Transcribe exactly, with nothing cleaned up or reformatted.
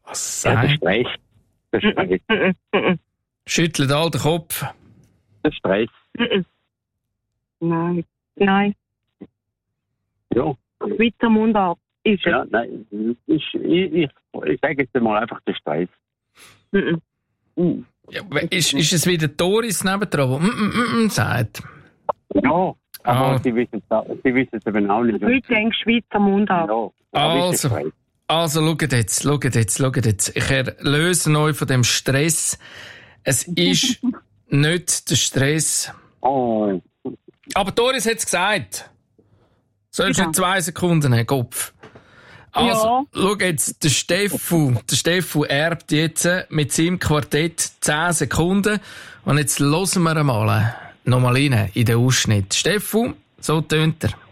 Was Ja, der sagt? Stress. Der Stress. Mm, mm, mm, Schüttelt all den Kopf. Der Stress. mm, mm. Nein. Nein. Ja. Schweizer Mundart ist es. Ja, nein. Ich, ich, ich, ich sage jetzt mal einfach der Stress. Mm, mm. Hm. Ja, ist, ist es wieder Doris nebendran, die mm, mm, mm, sagt? Ja, aber Ah. sie wissen es sie wissen es eben auch nicht. Ich denke Schweizer Mundart. Ja, aber ist der Also, Stress. also schaut jetzt, schaut jetzt, schaut jetzt. Ich erlöse euch von dem Stress. Es ist nicht der Stress. Oh, Aber Doris hat es gesagt. Sollst du Ja. nicht zwei Sekunden haben, Kopf. Also, Ja. schau jetzt, der Steffu, der Steffu erbt jetzt mit seinem Quartett zehn Sekunden. Und jetzt hören wir einmal nochmal rein in den Ausschnitt. Steffu, so tönt er.